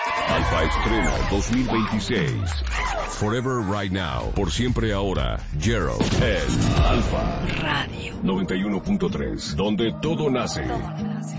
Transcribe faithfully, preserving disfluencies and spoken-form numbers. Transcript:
Alfa Extremo dos mil veintiséis. Forever Right Now. Por siempre ahora. Gerald en Alfa Radio noventa y uno punto tres. Donde todo nace.